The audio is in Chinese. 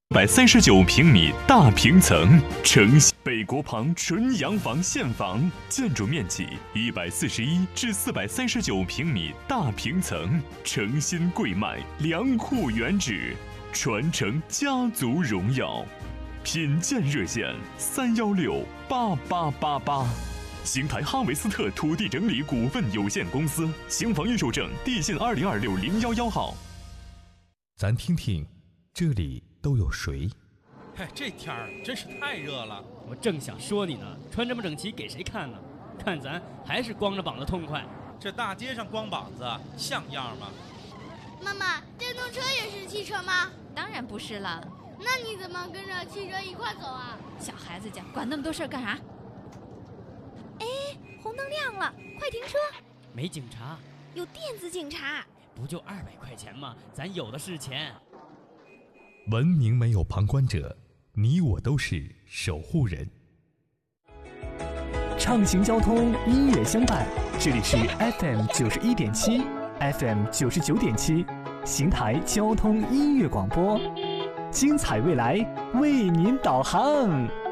139平米大平层，城北国旁纯洋房现房，建筑面积141至439平米大平层，诚心贵卖，良户原址，传承家族荣耀。品鉴热线3168888。邢台哈维斯特土地整理股份有限公司，邢房预售证地信20260111号。 咱听听，这里都有谁？ 嗨，这天儿真是太热了。 我正想说你呢，穿这么整齐给谁看呢？看咱还是光着膀子痛快。 这大街上光膀子像样吗？ 妈妈，电动车也是汽车吗？ 当然不是了。 那你怎么跟着汽车一块走啊？ 小孩子家管那么多事儿干啥？哎，红灯亮了，快停车！ 没警察， 有电子警察。 不就200块钱吗？咱有的是钱。 文明没有旁观者，你我都是守护人。 畅行交通，音乐相伴，这里是 FM 91.7 FM 99.7邢台交通音乐广播，精彩未来为您导航。